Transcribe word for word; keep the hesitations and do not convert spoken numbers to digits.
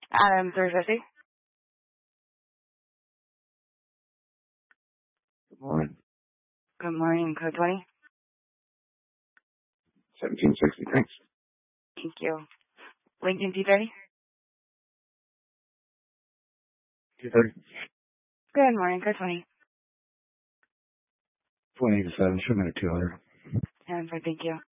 Adam, three fifty. Good morning. Good morning, code twenty. seventeen sixty, thanks. Thank you. Lincoln T thirty. two thirty. Good morning, code twenty. twenty to seven, show me a two hundred. And for thank you.